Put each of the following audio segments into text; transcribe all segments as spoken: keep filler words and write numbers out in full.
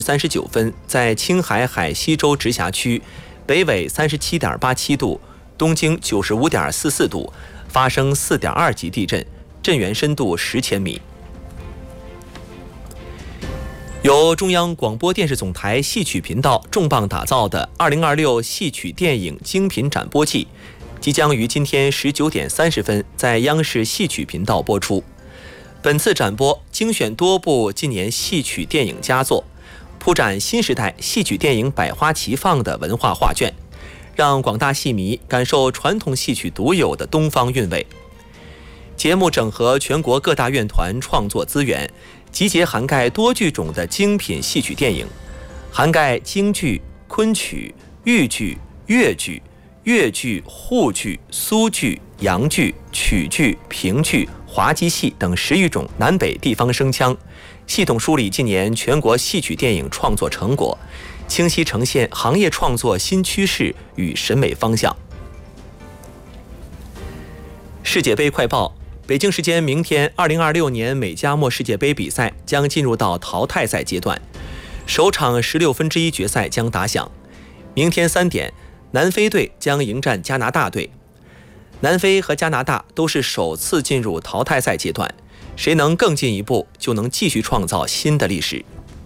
三十九分，在青海海西州直辖区，北纬三十七点八七度，东经九十五点四四度，发生四点二级地震，震源深度十千米。由中央广播电视总台戏曲频道重磅打造的二零二六戏曲电影精品展播季，即将于今天十九点三十分在央视戏曲频道播出。本次展播精选多部今年戏曲电影佳作，铺展新时代戏曲电影百花齐放的文化画卷，让广大戏迷感受传统戏曲独有的东方韵味。节目整合全国各大院团创作资源，集结涵盖多剧种的精品戏曲电影，涵盖京剧、昆曲、豫剧、越剧、越剧、沪剧、苏剧、洋剧、曲剧、评剧、滑稽戏等十余种南北地方声腔，系统梳理近年全国戏曲电影创作成果，清晰呈现行业创作新趋势与审美方向。世界杯快报：北京时间明天，二零二六年美加墨世界杯比赛将进入到淘汰赛阶段，首场十六分之一决赛将打响。明天三点，南非队将迎战加拿大队。南非和加拿大都是首次进入淘汰赛阶段，谁能更进一步，就能继续创造新的历史。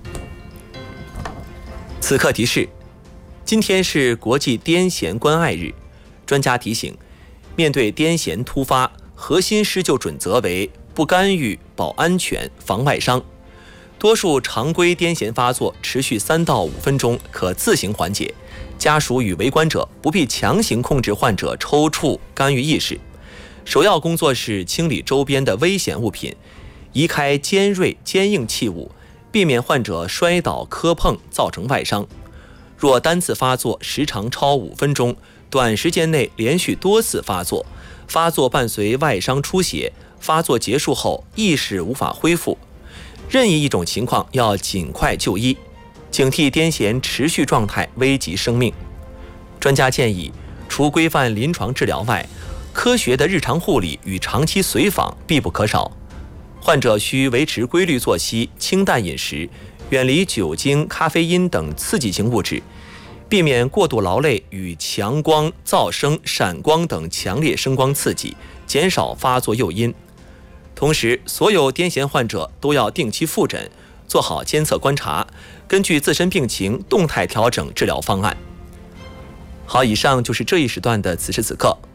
此刻提示：今天是国际癫痫关爱日，专家提醒，面对癫痫突发，核心施救准则为不干预、保安全、防外伤。多数常规癫痫发作持续三到五分钟，可自行缓解。家属与围观者不必强行控制患者抽搐、干预意识。首要工作是清理周边的危险物品，移开尖锐、坚硬器物，避免患者摔倒、磕碰造成外伤。若单次发作时长超五分钟，短时间内连续多次发作，发作伴随外伤出血，发作结束后意识无法恢复，任意一种情况要尽快就医，警惕癫痫持续状态危及生命。专家建议，除规范临床治疗外，科学的日常护理与长期随访必不可少。患者需维持规律作息、清淡饮食，远离酒精、咖啡因等刺激性物质，避免过度劳累与强光、噪声、闪光等强烈声光刺激，减少发作诱因。同时，所有癫痫患者都要定期复诊，做好监测观察，根据自身病情动态调整治疗方案。好，以上就是这一时段的此时此刻。